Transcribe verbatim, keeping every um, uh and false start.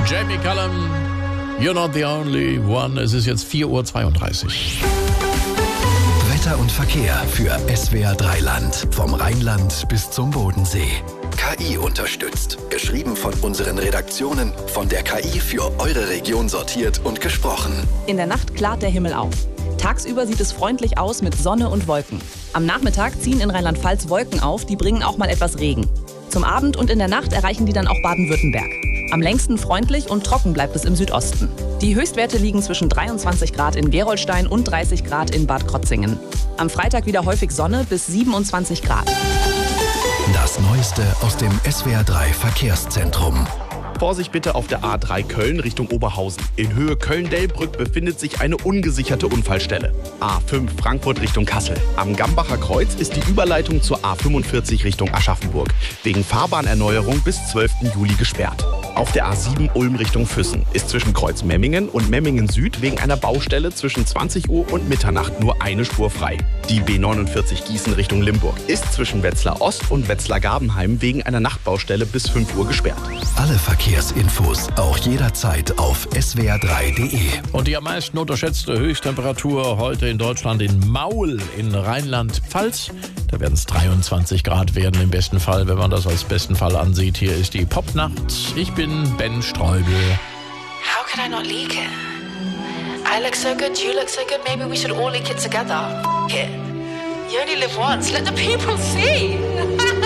Jamie Cullum, You're Not the Only One. Es ist jetzt vier Uhr zweiunddreißig. Wetter und Verkehr für S W R drei Land. Vom Rheinland bis zum Bodensee. K I unterstützt. Geschrieben von unseren Redaktionen, von der K I für eure Region sortiert und gesprochen. In der Nacht klart der Himmel auf. Tagsüber sieht es freundlich aus mit Sonne und Wolken. Am Nachmittag ziehen in Rheinland-Pfalz Wolken auf, die bringen auch mal etwas Regen. Zum Abend und in der Nacht erreichen die dann auch Baden-Württemberg. Am längsten freundlich und trocken bleibt es im Südosten. Die Höchstwerte liegen zwischen dreiundzwanzig Grad in Gerolstein und dreißig Grad in Bad Krotzingen. Am Freitag wieder häufig Sonne bis siebenundzwanzig Grad. Das Neueste aus dem S W R drei Verkehrszentrum. Vorsicht bitte auf der A drei Köln Richtung Oberhausen. In Höhe Köln-Delbrück befindet sich eine ungesicherte Unfallstelle. A fünf Frankfurt Richtung Kassel. Am Gambacher Kreuz ist die Überleitung zur A fünfundvierzig Richtung Aschaffenburg. Wegen Fahrbahnerneuerung bis zwölften Juli gesperrt. Auf der A sieben Ulm Richtung Füssen ist zwischen Kreuz Memmingen und Memmingen Süd wegen einer Baustelle zwischen zwanzig Uhr und Mitternacht nur eine Spur frei. Die B neunundvierzig Gießen Richtung Limburg ist zwischen Wetzlar Ost und Wetzlar Gabenheim wegen einer Nachtbaustelle bis fünf Uhr gesperrt. Alle Verkehrsinfos auch jederzeit auf S W R drei Punkt D E. Und die am meisten unterschätzte Höchsttemperatur heute in Deutschland in Maul in Rheinland-Pfalz. Da werden es dreiundzwanzig Grad werden im besten Fall, wenn man das als besten Fall ansieht. Hier ist die Popnacht. Ich bin Ben Streubel. How could I not leak it? I look so good, you look so good, maybe we should all leak it together. Here. You only live once, let the people see.